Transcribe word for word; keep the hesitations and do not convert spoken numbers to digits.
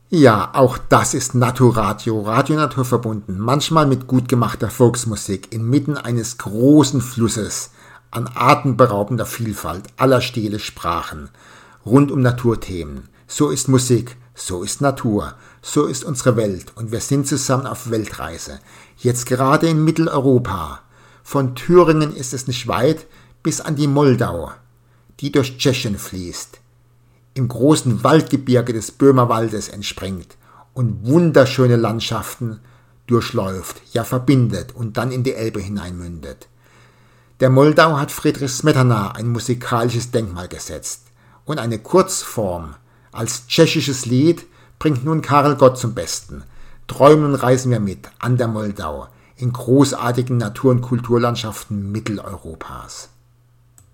Ja, auch das ist Naturradio, Radio Natur verbunden, manchmal mit gut gemachter Volksmusik inmitten eines großen Flusses an atemberaubender Vielfalt aller Stile, Sprachen, rund um Naturthemen. So ist Musik, so ist Natur, so ist unsere Welt und wir sind zusammen auf Weltreise, jetzt gerade in Mitteleuropa. Von Thüringen ist es nicht weit bis an die Moldau, die durch Tschechien fließt, im großen Waldgebirge des Böhmerwaldes entspringt und wunderschöne Landschaften durchläuft, ja verbindet und dann in die Elbe hineinmündet. Der Moldau hat Friedrich Smetana ein musikalisches Denkmal gesetzt und eine Kurzform als tschechisches Lied bringt nun Karel Gott zum Besten. Träumen und reisen wir mit an der Moldau in großartigen Natur- und Kulturlandschaften Mitteleuropas.